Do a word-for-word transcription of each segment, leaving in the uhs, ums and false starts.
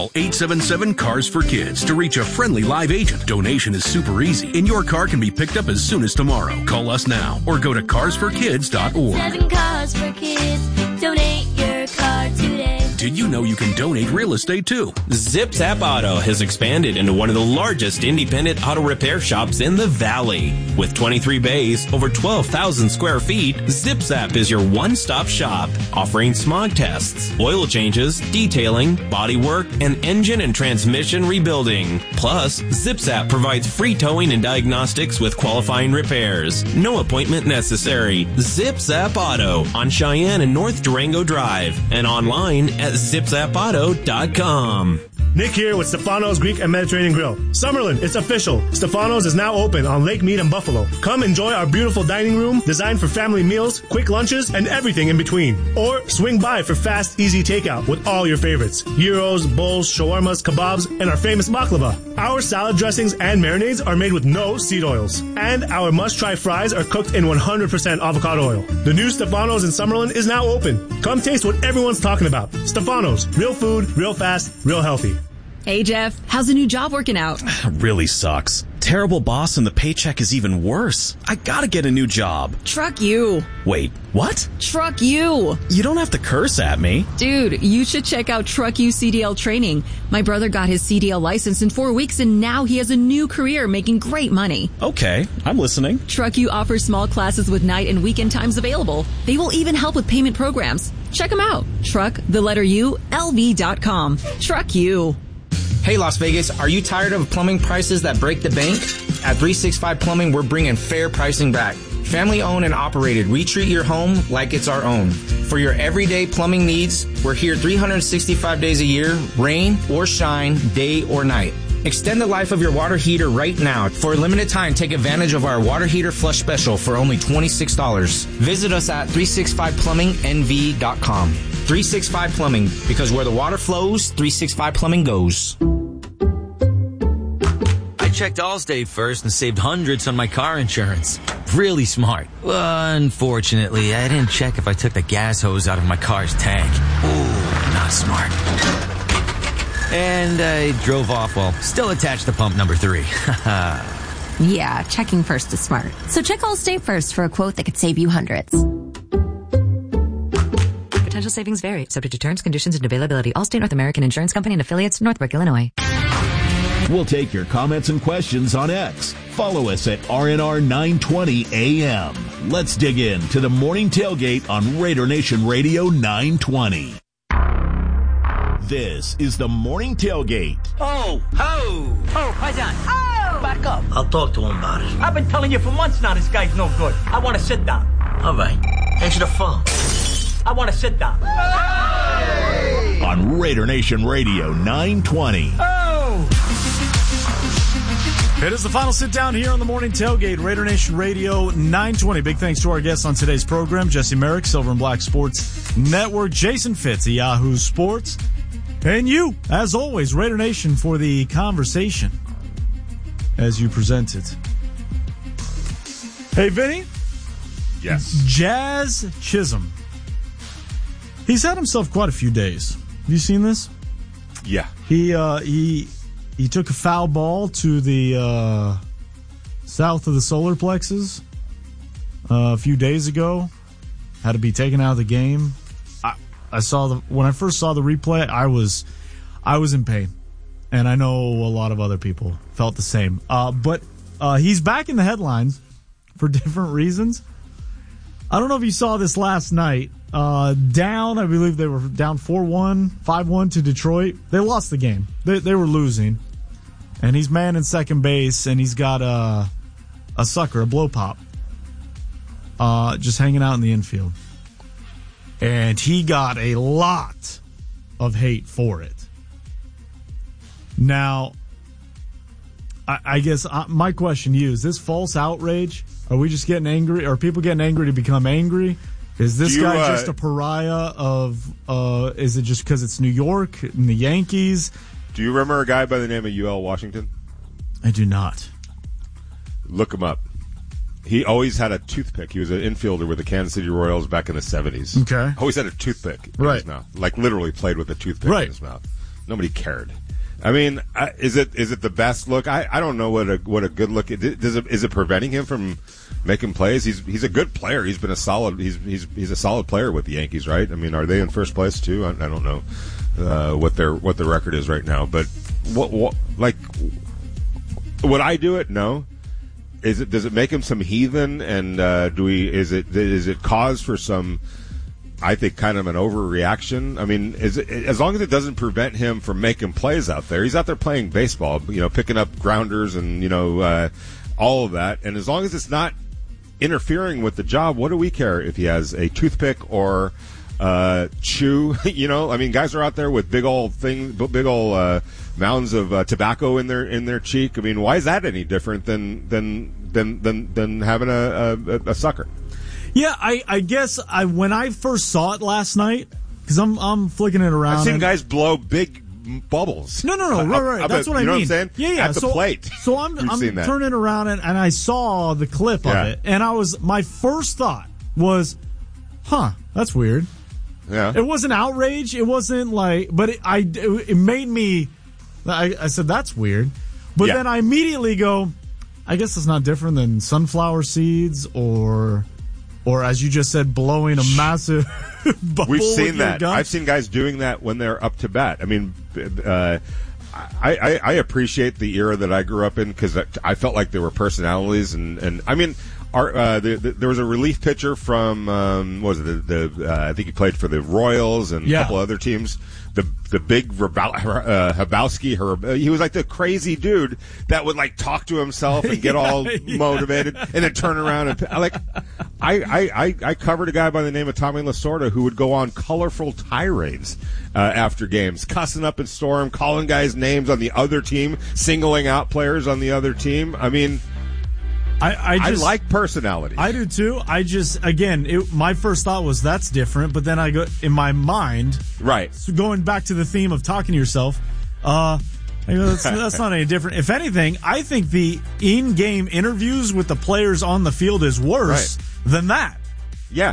Call eight seven seven, C A R S for Kids to reach a friendly live agent. Donation is super easy, and your car can be picked up as soon as tomorrow. Call us now or go to cars for kids dot org. Seven Cars for Kids. Donate your car today. Did you know you can donate real estate too? Zip Zap Auto has expanded into one of the largest independent auto repair shops in the Valley. With twenty-three bays, over twelve thousand square feet, Zip Zap is your one-stop shop, offering smog tests, oil changes, detailing, body work, and engine and transmission rebuilding. Plus, Zip Zap provides free towing and diagnostics with qualifying repairs. No appointment necessary. Zip Zap Auto on Cheyenne and North Durango Drive and online at zip zap auto dot com. Nick here with Stefano's Greek and Mediterranean Grill. Summerlin, it's official. Stefano's is now open on Lake Mead and Buffalo. Come enjoy our beautiful dining room designed for family meals, quick lunches, and everything in between. Or swing by for fast, easy takeout with all your favorites. Gyros, bowls, shawarmas, kebabs, and our famous baklava. Our salad dressings and marinades are made with no seed oils. And our must-try fries are cooked in one hundred percent avocado oil. The new Stefano's in Summerlin is now open. Come taste what everyone's talking about. Stefano's. Real food, real fast, real healthy. Hey, Jeff. How's the new job working out? Really sucks. Terrible boss and the paycheck is even worse. I gotta get a new job. Truck you. Wait, what? Truck you. You don't have to curse at me. Dude, you should check out Truck You C D L training. My brother got his C D L license in four weeks and now he has a new career making great money. Okay, I'm listening. Truck You offers small classes with night and weekend times available. They will even help with payment programs. Check them out. Truck, the letter U, L V dot com. Truck You. Hey Las Vegas, are you tired of plumbing prices that break the bank? At three sixty-five Plumbing, we're bringing fair pricing back. Family owned and operated, we treat your home like it's our own. For your everyday plumbing needs, we're here three hundred sixty-five days a year, rain or shine, day or night. Extend the life of your water heater right now. For a limited time, take advantage of our water heater flush special for only twenty-six dollars. Visit us at three sixty-five plumbing N V dot com. three sixty-five Plumbing, because where the water flows, three sixty-five Plumbing goes. I checked Allstate first and saved hundreds on my car insurance. Really smart. Unfortunately, I didn't check if I took the gas hose out of my car's tank. Ooh, not smart. And I drove off while still attached to pump number three. Yeah, checking first is smart. So check Allstate first for a quote that could save you hundreds. Potential savings vary, subject to terms, conditions, and availability. Allstate North American Insurance Company and affiliates, Northbrook, Illinois. We'll take your comments and questions on X. Follow us at R N R nine twenty A M. Let's dig in to the Morning Tailgate on Raider Nation Radio nine twenty. This is the Morning Tailgate. Oh, ho! Oh, Paisan. Oh! Back up. I'll talk to him about it. I've been telling you for months now this guy's no good. I want to sit down. All right. Answer the phone. I want to sit down. Hey! On Raider Nation Radio nine twenty. Oh! It is the final sit down here on the Morning Tailgate, Raider Nation Radio nine twenty. Big thanks to our guests on today's program, Jesse Merrick, Silver and Black Sports Network, Jason Fitz of Yahoo Sports, and you, as always, Raider Nation, for the conversation as you presented. Hey, Vinny. Yes. Jazz Chisholm. He's had himself quite a few days. Have you seen this? Yeah. He uh, he he took a foul ball to the uh, south of the solar plexus uh, a few days ago. Had to be taken out of the game. I, I saw the when I first saw the replay, I was I was in pain, and I know a lot of other people felt the same. Uh, but uh, he's back in the headlines for different reasons. I don't know if you saw this last night. Uh, down, I believe they were down four one, five one to Detroit. They lost the game. They, they were losing. And he's man in second base, and he's got a, a sucker, a blow pop, uh, just hanging out in the infield. And he got a lot of hate for it. Now, I, I guess uh, my question to you, is this false outrage? Are we just getting angry? Are people getting angry to become angry? Is this you, guy uh, just a pariah of, uh, is it just because it's New York and the Yankees? Do you remember a guy by the name of U L Washington? I do not. Look him up. He always had a toothpick. He was an infielder with the Kansas City Royals back in the seventies. Okay. Always had a toothpick in right. his mouth. Like literally played with a toothpick right. in his mouth. Nobody cared. I mean, uh, is it is it the best look? I, I don't know what a what a good look is. Does it, is it preventing him from making plays? He's he's a good player. He's been a solid. He's he's he's a solid player with the Yankees, right? I mean, are they in first place too? I, I don't know uh, what their what their record is right now. But what, what like would I do it? No. Is it does it make him some heathen? And uh, do we is it is it cause for some? I think kind of an overreaction. I mean, is it, as long as it doesn't prevent him from making plays out there, he's out there playing baseball, you know, picking up grounders and, you know, uh, all of that. And as long as it's not interfering with the job, what do we care if he has a toothpick or uh, chew? You know, I mean, guys are out there with big old things, big old uh, mounds of uh, tobacco in their in their cheek. I mean, why is that any different than than than than, than having a, a, a sucker? Yeah, I, I guess I when I first saw it last night, because I'm I'm flicking it around. I've seen and, guys blow big bubbles. No, no, no, right, right. That's what I mean. You know what I'm saying? Yeah, yeah. At the so, plate. So I'm I'm turning around and, and I saw the clip yeah. of it, and I was my first thought was, huh, that's weird. Yeah. It wasn't outrage. It wasn't like, but it, I it made me. I, I said that's weird, but yeah. then I immediately go, I guess it's not different than sunflower seeds or. Or, as you just said, blowing a massive bubble. We've seen with that. Your gun. I've seen guys doing that when they're up to bat. I mean, uh, I, I, I appreciate the era that I grew up in because I felt like there were personalities. And, and I mean, our, uh, the, the, there was a relief pitcher from, um, what was it, the, the uh, I think he played for the Royals and yeah. a couple other teams. The the big Rabal- uh, Habowski, her, he was like the crazy dude that would like talk to himself and get all yeah. motivated and then turn around and like I, I, I, I covered a guy by the name of Tommy Lasorda who would go on colorful tirades uh, after games, cussing up and storm, calling guys names on the other team, singling out players on the other team. I mean. I, I, just, I like personality. I do too. I just, again, it, my first thought was that's different, but then I go in my mind, right? So going back to the theme of talking to yourself, uh, I go, that's, that's not any different. If anything, I think the in-game interviews with the players on the field is worse right. than that. Yeah,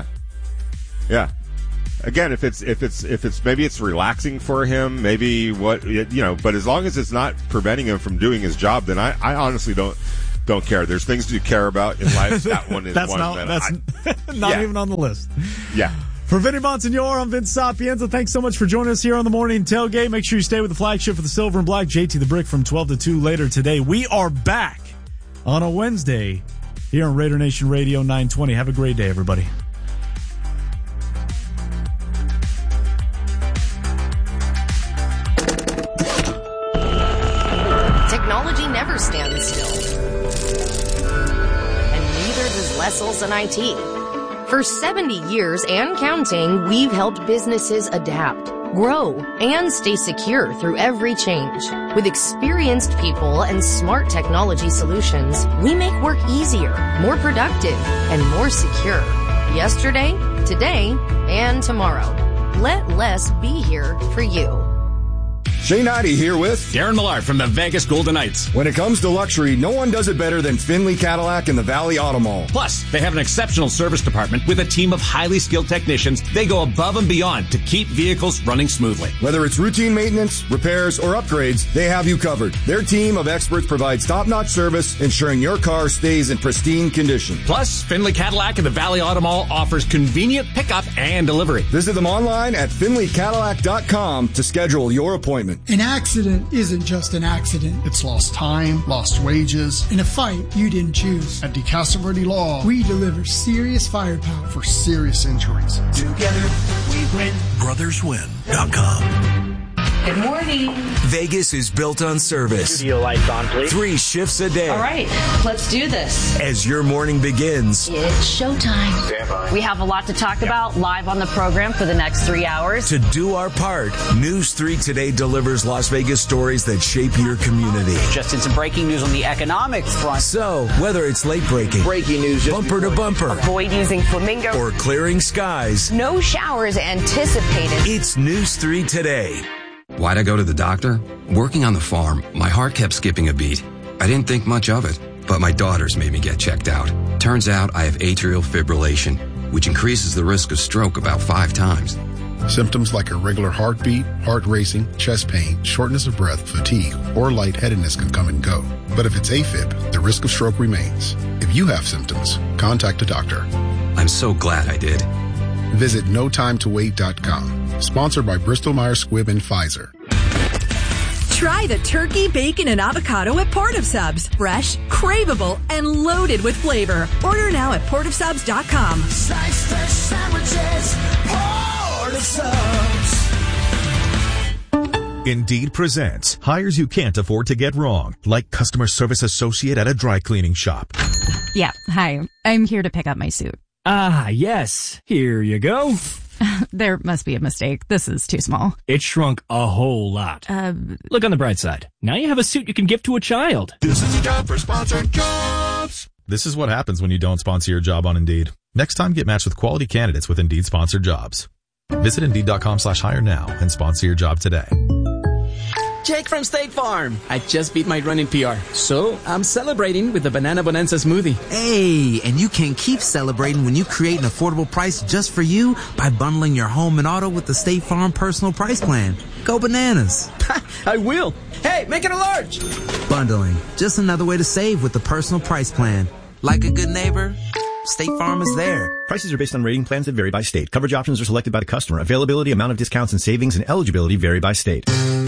yeah. Again, if it's if it's if it's maybe it's relaxing for him, maybe what you know, but as long as it's not preventing him from doing his job, then I, I honestly don't. Don't care. There's things to care about in life. That one is that's one not, that that's I, not yeah. even on the list. Yeah. For Vinny Bonsignor, I'm Vince Sapienza. Thanks so much for joining us here on the Morning Tailgate. Make sure you stay with the flagship for the Silver and Black, J T the Brick, from twelve to two later today. We are back on a Wednesday here on Raider Nation Radio nine twenty. Have a great day, everybody. Technology never stands still. Wessels and I T. For seventy years and counting, we've helped businesses adapt, grow, and stay secure through every change. With experienced people and smart technology solutions, we make work easier, more productive, and more secure. Yesterday, today, and tomorrow. Let less be here for you. Jay Noddy here with Darren Millard from the Vegas Golden Knights. When it comes to luxury, no one does it better than Finley Cadillac and the Valley Auto Mall. Plus, they have an exceptional service department with a team of highly skilled technicians. They go above and beyond to keep vehicles running smoothly. Whether it's routine maintenance, repairs, or upgrades, they have you covered. Their team of experts provides top-notch service, ensuring your car stays in pristine condition. Plus, Finley Cadillac and the Valley Auto Mall offers convenient pickup and delivery. Visit them online at finley cadillac dot com to schedule your appointment. An accident isn't just an accident. It's lost time, lost wages, in a fight you didn't choose. At DeCastro Law, we deliver serious firepower for serious injuries. Together, we win. brothers win dot com. Good morning. Vegas is built on service. Studio lights on, please. Three shifts a day. All right, let's do this. As your morning begins. It's showtime. Stand by. We have a lot to talk about live on the program for the next three hours. To do our part, News three Today delivers Las Vegas stories that shape your community. Just in some breaking news on the economics front. So, whether it's late breaking, breaking news, bumper to bumper, avoid using flamingo, or clearing skies, no showers anticipated. It's News three Today. Why'd I go to the doctor? Working on the farm, my heart kept skipping a beat. I didn't think much of it, but my daughters made me get checked out. Turns out I have atrial fibrillation, which increases the risk of stroke about five times. Symptoms like irregular heartbeat, heart racing, chest pain, shortness of breath, fatigue, or lightheadedness can come and go. But if it's AFib, the risk of stroke remains. If you have symptoms, contact a doctor. I'm so glad I did. Visit no time to wait dot com. Sponsored by Bristol Myers Squibb and Pfizer. Try the turkey, bacon, and avocado at Port of Subs. Fresh, craveable, and loaded with flavor. Order now at port of subs dot com. Slice fresh sandwiches, Port of Subs. Indeed presents hires you can't afford to get wrong, like customer service associate at a dry cleaning shop. Yeah, hi. I'm here to pick up my suit. Ah, yes. Here you go. There must be a mistake. This is too small. It shrunk a whole lot. Uh, Look on the bright side. Now you have a suit you can give to a child. This is a job for sponsored jobs. This is what happens when you don't sponsor your job on Indeed. Next time, get matched with quality candidates with Indeed sponsored jobs. Visit Indeed.com slash hire now and sponsor your job today. Jake from State Farm. I just beat my running P R, so I'm celebrating with the Banana Bonanza smoothie. Hey, and you can keep celebrating when you create an affordable price just for you by bundling your home and auto with the State Farm Personal Price Plan. Go bananas. I will. Hey, make it a large. Bundling. Just another way to save with the Personal Price Plan. Like a good neighbor, State Farm is there. Prices are based on rating plans that vary by state. Coverage options are selected by the customer. Availability, amount of discounts and savings, and eligibility vary by state.